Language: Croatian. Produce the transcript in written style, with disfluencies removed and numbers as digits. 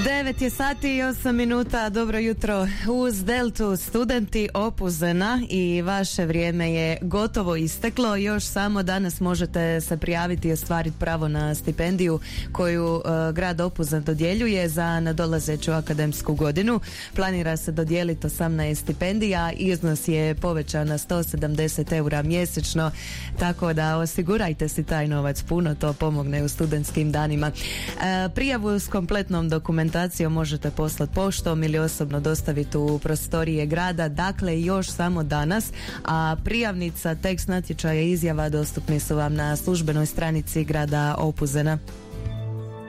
9 je sati i 8 minuta, dobro jutro uz Deltu, studenti Opuzena, i vaše vrijeme je gotovo isteklo. Još samo danas možete se prijaviti i ostvariti pravo na stipendiju koju grad Opuzen dodjeljuje za nadolazeću akademsku godinu. Planira se dodijeliti 18 stipendija, iznos je povećan na 170 eura mjesečno, tako da osigurajte si taj novac, puno to pomogne u studentskim danima. Prijavu s kompletnom dokumentacijom možete poslati poštom ili osobno dostaviti u prostorije grada, dakle još samo danas, a prijavnica, tekst natječaja i izjava dostupni su vam na službenoj stranici grada Opuzena.